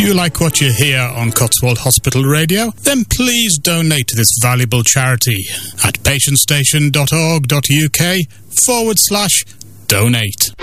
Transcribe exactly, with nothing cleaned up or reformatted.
you like what you hear on Cotswold Hospital Radio? Then please donate to this valuable charity at patientstation.org.uk forward slash donate.